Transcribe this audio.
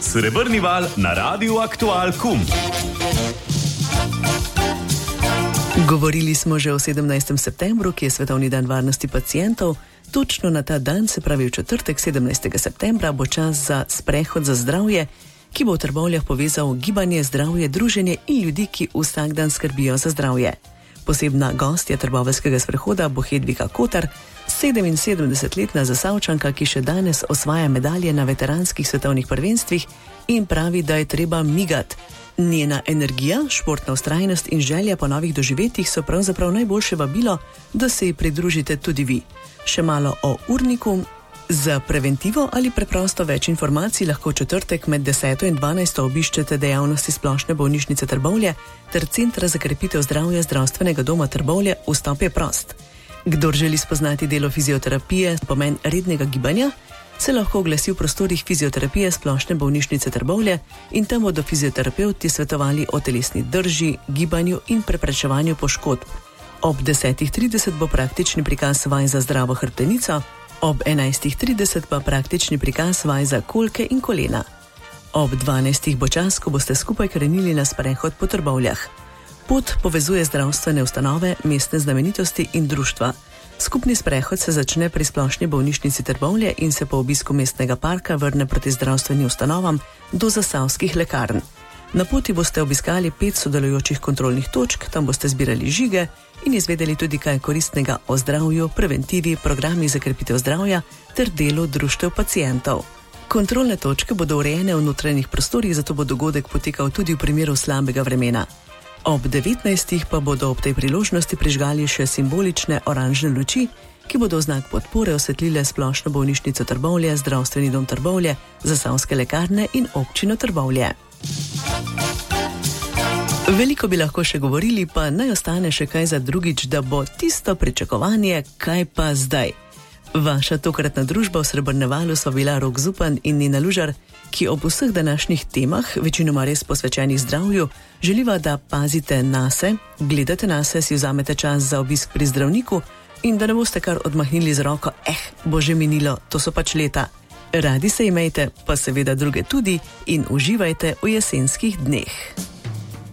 Srebrni val na Radiu Aktual KUM. Govorili smo že o 17. septembru, ki je Svetovni dan varnosti pacientov. Točno na ta dan, se pravi v četrtek 17. septembra, bo čas za sprehod za zdravje, ki bo v Trbovljah povezal gibanje, zdravje, druženje in ljudi, ki vsak dan skrbijo za zdravje. Posebna gostja trboveljskega sprehoda bo Hedvika Kotar, 77-letna Zasavčanka, ki še danes osvaja medalje na veteranskih svetovnih prvenstvih in pravi, da je treba migati. Njena energija, športna vztrajnost in želja po novih doživetjih so pravzaprav najboljše vabilo, da se ji pridružite tudi vi. Še malo o urniku. Za preventivo ali preprosto več informacij lahko četrtek med 10. in 12. obiščete dejavnosti Splošne bolnišnice Trbovlje ter Centra za krepitev zdravja Zdravstvenega doma Trbovlje. Vstop je prost. Kdor želi spoznati delo fizioterapije, pomen rednega gibanja, se lahko oglasi v prostorih fizioterapije Splošne bolnišnice Trbovlje in tam bodo fizioterapevti svetovali o telesni drži, gibanju in preprečevanju poškodb. Ob 10.30 bo praktični prikaz vaj za zdravo hrbtenico, ob 11.30 pa praktični prikaz vaj za kolke in kolena. Ob 12. bo čas, ko boste skupaj krenili na sprehod po Trbovljah. Pot povezuje zdravstvene ustanove, mestne znamenitosti in društva. Skupni sprehod se začne pri Splošni bolnišnici Trbovlje in se po obisku mestnega parka vrne proti zdravstvenim ustanovam do zasavskih lekarn. Na poti boste obiskali 5 sodelujočih kontrolnih točk, tam boste zbirali žige in izvedeli tudi kaj koristnega o zdravju, preventivi, programih za krepitev zdravja ter delu društev pacientov. Kontrolne točke bodo urejene v notranjih prostorih, zato bo dogodek potekal tudi v primeru slabega vremena. Ob 19. pa bodo ob tej priložnosti prižgali še simbolične oranžne luči, ki bodo v znak podpore osvetlile Splošno bolnišnico Trbovlje, Zdravstveni dom Trbovlje, Zasavske lekarne in občino Trbovlje. Veliko bi lahko še govorili, pa naj ostane še kaj za drugič, da bo tisto pričakovanje, kaj pa zdaj. Vaša tokratna družba v Srebrnem valu so bila Rok Zupan in Nina Lužar, ki ob vseh današnjih temah, večinoma res posvečenih zdravju, želiva, da pazite nase, gledate nase, si vzamete čas za obisk pri zdravniku in da ne boste kar odmahnili z roko, bo že minilo, to so pač leta. Radi se imejte, pa seveda druge tudi in uživajte v jesenskih dneh.